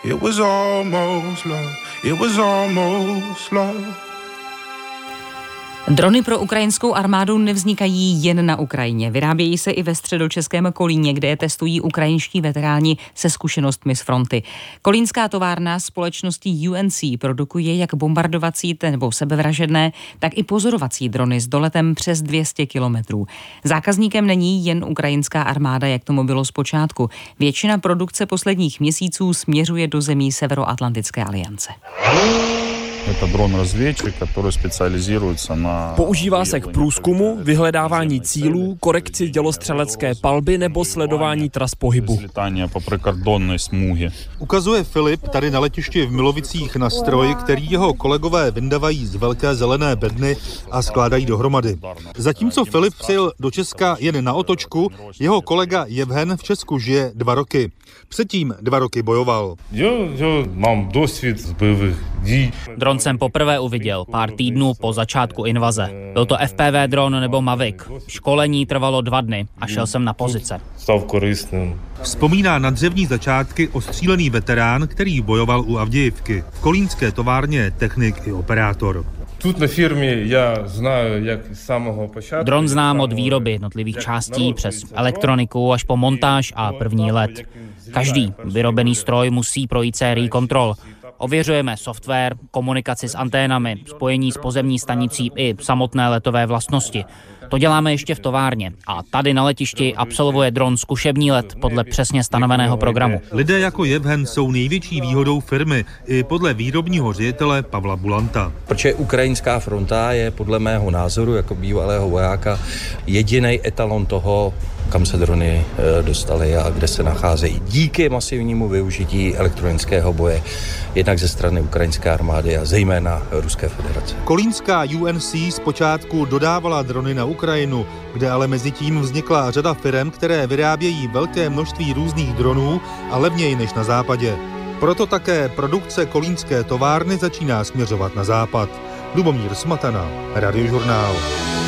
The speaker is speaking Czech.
It was almost love. It was almost love. Drony pro ukrajinskou armádu nevznikají jen na Ukrajině. Vyrábějí se i ve středočeském Kolíně, kde je testují ukrajinští veteráni se zkušenostmi z fronty. Kolínská továrna společností UNC produkuje jak bombardovací nebo sebevražedné, tak i pozorovací drony s doletem přes 200 kilometrů. Zákazníkem není jen ukrajinská armáda, jak tomu bylo zpočátku. Většina produkce posledních měsíců směřuje do zemí Severoatlantické aliance. Používá se k průzkumu, vyhledávání cílů, korekci dělostřelecké palby nebo sledování tras pohybu. Ukazuje Filip tady na letišti v Milovicích na stroj, který jeho kolegové vyndavají z velké zelené bedny a skládají dohromady. Zatímco Filip přijel do Česka jen na otočku, jeho kolega Jevhen v Česku žije 2 roky. Předtím 2 roky bojoval. Mám dosvěd z bojových dí. Dron jsem poprvé uviděl pár týdnů po začátku invaze. Byl to FPV dron nebo Mavic. Školení trvalo 2 dny a šel jsem na pozice. Stav koristným. Vzpomíná na dřevní začátky ostřílený veterán, který bojoval u Avdějivky. V kolínské továrně technik i operátor. Тут на фірмі я знаю, як з самого початку. Dron znám od výroby jednotlivých částí přes elektroniku až po montáž a první let. Každý vyrobený stroj musí projít sérii kontrol. Ověřujeme software, komunikaci s anténami, spojení s pozemní stanicí i samotné letové vlastnosti. To děláme ještě v továrně a tady na letišti absolvuje dron zkušební let podle přesně stanoveného programu. Lidé jako Jevhen jsou největší výhodou firmy i podle výrobního ředitele Pavla Bulanta. Protože ukrajinská fronta je podle mého názoru jako bývalého vojáka jediný etalon toho, kam se drony dostaly a kde se nacházejí. Díky masivnímu využití elektronického boje, jednak ze strany ukrajinské armády a zejména Ruské federace. Kolínská UNC zpočátku dodávala drony na Ukrajinu, kde ale mezi tím vznikla řada firem, které vyrábějí velké množství různých dronů a levněji než na západě. Proto také produkce kolínské továrny začíná směřovat na západ. Lubomír Smatana, Radiožurnál.